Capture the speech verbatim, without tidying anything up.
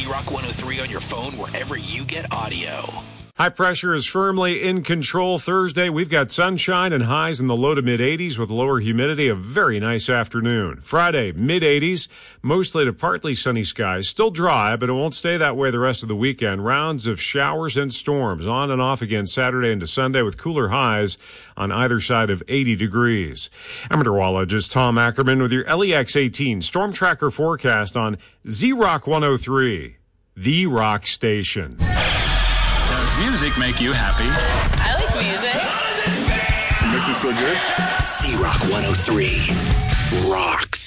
Z-Rock one oh three on your phone wherever you get audio. High pressure is firmly in control Thursday. We've got sunshine and highs in the low to mid eighties with lower humidity. A very nice afternoon. Friday, mid eighties, mostly to partly sunny skies. Still dry, but it won't stay that way the rest of the weekend. Rounds of showers and storms on and off again Saturday into Sunday with cooler highs on either side of eighty degrees. I'm meteorologist Tom Ackerman with your L E X eighteen Storm Tracker forecast on Z-Rock one oh three, the rock station. Does music make you happy? I like music. Make you feel good? Z-Rock one oh three rocks.